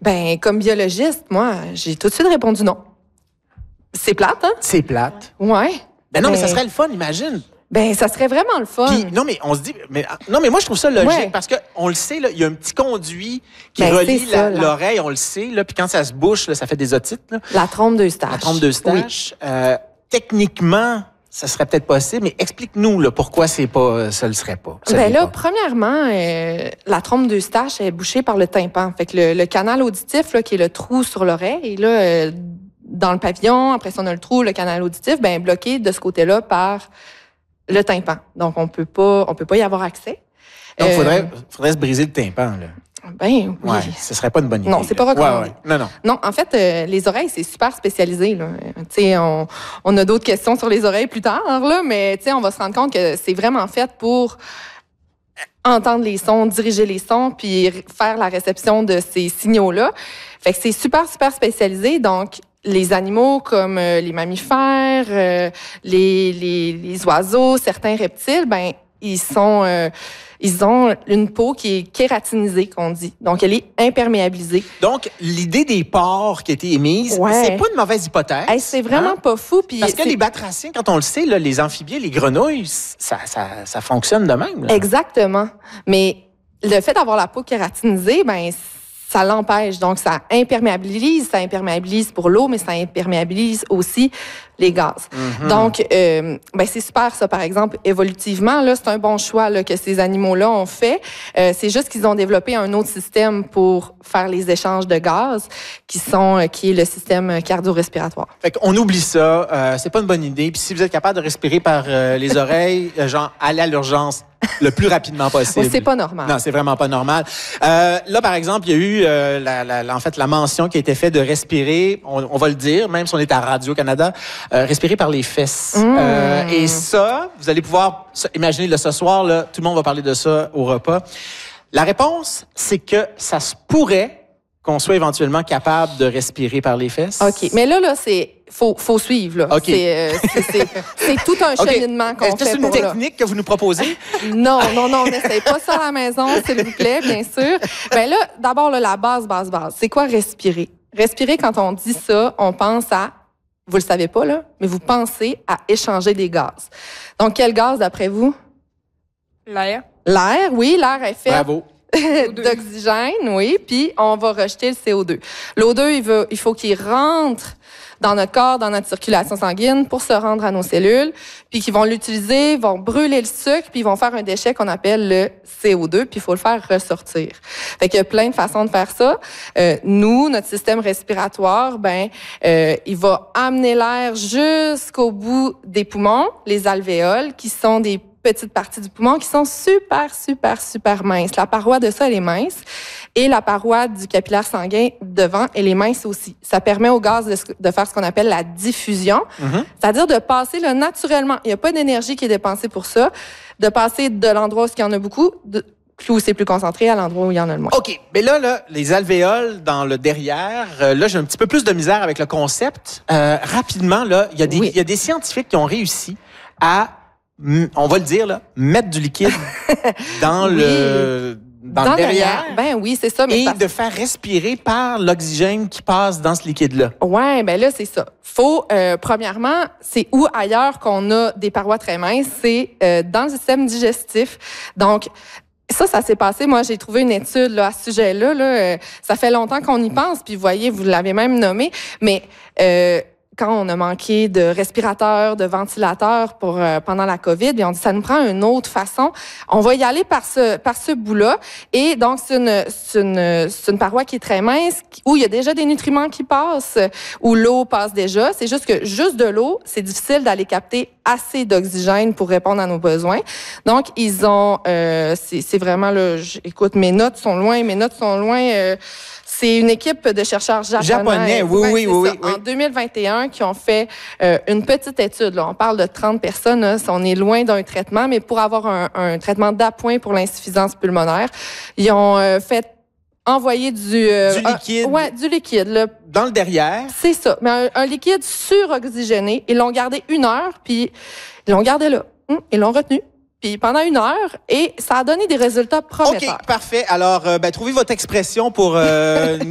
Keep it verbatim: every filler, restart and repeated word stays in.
Ben, comme biologiste, moi, j'ai tout de suite répondu non. C'est plate, hein? C'est plate. Ouais. Ben non, ben, mais ça serait le fun, imagine. Ben, ça serait vraiment le fun. Puis, non, mais on se dit, mais, non, mais moi, je trouve ça logique Ouais. parce que on le sait, là, il y a un petit conduit qui Ben, relie c'est ça, la- là. l'oreille, on le sait, là, puis quand ça se bouche, là, ça fait des otites, là. La trompe d'Eustache. La trompe d'Eustache. Oui. Euh, techniquement, ça serait peut-être possible, mais explique-nous, là, pourquoi c'est pas, ça le serait pas. Ça Ben l'est là, pas. premièrement, euh, la trompe d'Eustache est bouchée par le tympan. Fait que le, le canal auditif, là, qui est le trou sur l'oreille, là, euh, dans le pavillon, après ça, on a le trou, le canal auditif, ben, bloqué de ce côté-là par le tympan. Donc, on peut pas, on peut pas y avoir accès. Donc, Euh, faudrait, faudrait se briser le tympan, là. Ben oui. Ouais, ce serait pas une bonne idée. Non, c'est pas là. recommandé. Ouais, ouais. Non, non. Non, en fait, euh, les oreilles, c'est super spécialisé. Là. Euh, Tu sais, on, on a d'autres questions sur les oreilles plus tard, là, mais tu sais, on va se rendre compte que c'est vraiment fait pour entendre les sons, diriger les sons, puis r- faire la réception de ces signaux-là. Fait que c'est super, super spécialisé. Donc, les animaux comme euh, les mammifères, euh, les, les, les oiseaux, certains reptiles, ben ils sont, euh, ils ont une peau qui est kératinisée, qu'on dit. Donc, elle est imperméabilisée. Donc, l'idée des pores qui a été émise, Ouais. c'est pas une mauvaise hypothèse. Hey, c'est vraiment hein? pas fou. Puis Parce que c'est- les batraciens, quand on le sait, là, les amphibiens, les grenouilles, ça, ça, ça fonctionne de même. Là. Exactement. Mais le fait d'avoir la peau kératinisée, ben ça l'empêche. Donc, ça imperméabilise. Ça imperméabilise pour l'eau, mais ça imperméabilise aussi les gaz. Mhm. Donc, euh, ben c'est super, ça, par exemple, évolutivement. Là, c'est un bon choix là, que ces animaux-là ont fait. Euh, c'est juste qu'ils ont développé un autre système pour faire les échanges de gaz, qui sont, euh, qui est le système cardio-respiratoire. Fait qu'on oublie ça, euh, c'est pas une bonne idée. Puis si vous êtes capable de respirer par euh, les oreilles, euh, genre, allez à l'urgence le plus rapidement possible. Ouais, c'est pas normal. Non, c'est vraiment pas normal. Euh, là, par exemple, il y a eu, euh, la, la, la- en fait, la mention qui a été faite de respirer, on, on va le dire, même si on est à Radio-Canada, euh, respirer par les fesses. Mmh. Euh, et ça, vous allez pouvoir ça, imaginer, là, ce soir, là, tout le monde va parler de ça au repas. La réponse, c'est que ça se pourrait qu'on soit éventuellement capable de respirer par les fesses. OK. Mais là, là, c'est faut, faut suivre. Là. OK. C'est, euh, c'est, c'est, c'est tout un OK. cheminement qu'on Est-ce que fait c'est une pour là. technique que vous nous proposez? Non, non, non, n'essaye pas ça à la maison, s'il vous plaît, bien sûr. Ben là, d'abord, là, la base, base, base. C'est quoi respirer? Respirer, quand on dit ça, on pense à, vous le savez pas, là, mais vous pensez à échanger des gaz. Donc, quel gaz, d'après vous? L'air. L'air, oui, l'air est fait Bravo. d'oxygène, oui, puis on va rejeter le C O deux. L'O deux, il, veut, il faut qu'il rentre dans notre corps, dans notre circulation sanguine pour se rendre à nos cellules, puis qu'ils vont l'utiliser, vont brûler le sucre, puis ils vont faire un déchet qu'on appelle le C O deux, puis il faut le faire ressortir. Fait qu'il y a plein de façons de faire ça. Euh, nous, notre système respiratoire, ben, euh, il va amener l'air jusqu'au bout des poumons, les alvéoles, qui sont des petites parties du poumon qui sont super, super, super minces. La paroi de ça, elle est mince. Et la paroi du capillaire sanguin devant, elle est mince aussi. Ça permet au gaz de, de faire ce qu'on appelle la diffusion, Mm-hmm. c'est-à-dire de passer là, naturellement. Il n'y a pas d'énergie qui est dépensée pour ça. De passer de l'endroit où il y en a beaucoup, de, où c'est plus concentré, à l'endroit où il y en a le moins. OK. Mais là, là, les alvéoles dans le derrière, euh, là, j'ai un petit peu plus de misère avec le concept. Euh, rapidement, là, il y a des, Oui. il y a des scientifiques qui ont réussi à, mm, on va le dire, là, mettre du liquide dans Oui. le, dans, le derrière. Ben oui, c'est ça. Mais Et parce- de faire respirer par l'oxygène qui passe dans ce liquide-là. Ouais, ben là c'est ça. Faut euh, premièrement, c'est où ailleurs qu'on a des parois très minces, c'est euh, dans le système digestif. Donc ça, ça s'est passé. Moi, j'ai trouvé une étude là, à ce sujet-là. Là, euh, ça fait longtemps qu'on y pense. Puis, vous voyez, vous l'avez même nommé. Mais euh, quand on a manqué de respirateurs, de ventilateurs pour euh, pendant la COVID, et on dit ça nous prend une autre façon. On va y aller par ce par ce bout-là. Et donc c'est une c'est une c'est une paroi qui est très mince, où il y a déjà des nutriments qui passent, où l'eau passe déjà. C'est juste que juste de l'eau, c'est difficile d'aller capter assez d'oxygène pour répondre à nos besoins. Donc ils ont euh, c'est c'est vraiment là. Écoute, mes notes sont loin, mes notes sont loin. Euh, C'est une équipe de chercheurs japonais. Japonais, oui, Ouais, oui, c'est oui, ça, oui. en deux mille vingt et un, qui ont fait euh, une petite étude. Là. On parle de trente personnes. Là. On est loin d'un traitement, mais pour avoir un, un traitement d'appoint pour l'insuffisance pulmonaire, ils ont euh, fait envoyer du... euh, Du liquide. Un, ouais, du liquide. Là. Dans le derrière. C'est ça. Mais un, un liquide suroxygéné. Ils l'ont gardé une heure, puis ils l'ont gardé là. Hum, Ils l'ont retenu. Puis pendant une heure, et ça a donné des résultats prometteurs. OK, parfait. Alors, euh, ben, trouvez votre expression pour... Euh,